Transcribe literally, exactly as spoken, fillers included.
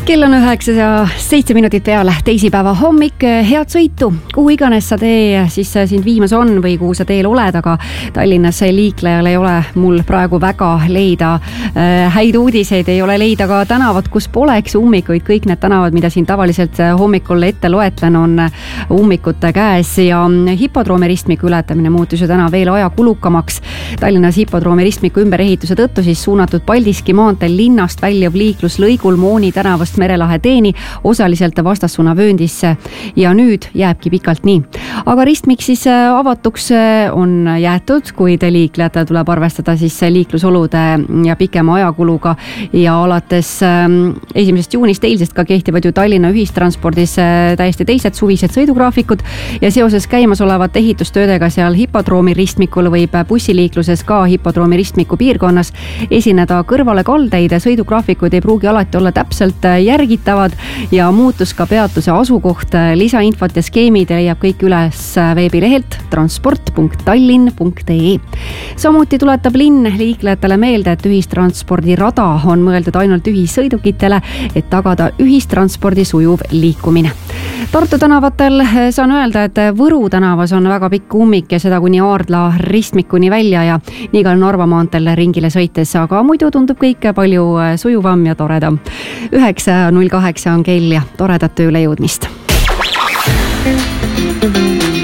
Kell on üheksa ja seitse minutit peale, teisipäeva hommik, head sõitu, kuhu iganes sa tee siis sind viimas on või kuhu sa teel oled, aga Tallinnas liiklejal ei ole mul praegu väga leida häid uudiseid, ei ole leida ka tänavad, kus poleks ummikuid, kõik need tänavad, mida siin tavaliselt hommikul ette loetlen, on ummikute käes ja hipodroomi ristmiku ületamine muutus ju täna veel ajakulukamaks. Tallinnas hipodroomi ristmiku ümberehituse tõttu siis suunatud Paldiski maanteel linnast väljuv liiklus lõigul Mooni tänavast Merelahe teeni osaliselt vastassuuna vööndisse ja nüüd jääbki pikalt nii. Aga ristmik siis avatuks on jäetud, kuid liiklejatel tuleb arvestada siis liiklusolude ja pikema ajakuluga ja alates esimesest juunist eilsest ka kehtivad ju Tallinna ühistranspordis täiesti teised suvised sõidugraafikud ja seoses käimasolevate ehitustöödega seal hipodroomi ristmikul võib bussiliikluses ka hipodroomi ristmiku piirkonnas esineda kõrvale kaldeid, sõidugraafikud ei pruugi alati olla täpselt järgitavad ja muutus ka peatuse asukoht. Lisainfot ja skeemid leiab kõik üles veebilehelt transport punkt tallinn punkt ee. Samuti tuletab linn liiklejatele meelde, et ühistranspordirada on mõeldud ainult ühissõidukitele, et tagada ühistranspordi sujuv liikumine. Tartu tänavatel saan öelda, et Võru tänavas on väga pikk ummik ja seda kuni Aardla ristmikuni välja ja nii ka Narva maanteel ringile sõites, aga muidu tundub kõik palju sujuvam ja toredam. üheksa null kaheksa on kell ja toredat tööle jõudmist.